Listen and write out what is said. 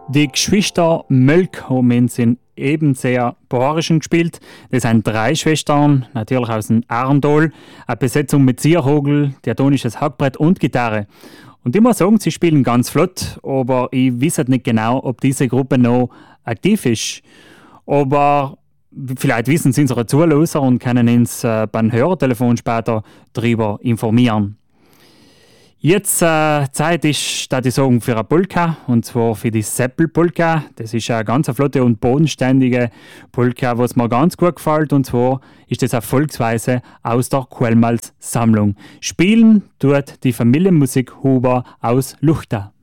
Die Geschwister Mölk haben uns in Ebenseer Borischen gespielt. Das sind 3 Schwestern, natürlich aus dem Arndal. Eine Besetzung mit Zierhogel, diatonisches Hackbrett und Gitarre. Und ich muss sagen, sie spielen ganz flott, aber ich weiß nicht genau, ob diese Gruppe noch aktiv ist. Aber vielleicht wissen sie unsere Zuhörer und können uns beim Hörertelefon später darüber informieren. Jetzt Zeit ist, da ich sagen, für eine Polka, und zwar für die Seppel-Polka. Das ist eine ganz flotte und bodenständige Polka, was mir ganz gut gefällt, und zwar ist das eine Volksweise aus der Quellmalz-Sammlung. Spielen tut die Familienmusik Huber aus Luchta.